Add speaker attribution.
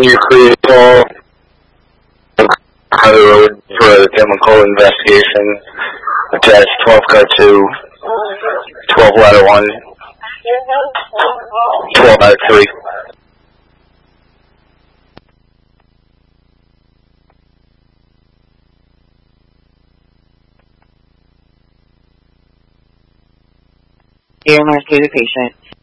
Speaker 1: can you create a call on the road for the chemical investigation? Attach 12 cut 2, 12 ladder 1, 12 ladder 3.
Speaker 2: Air Mark, the patient.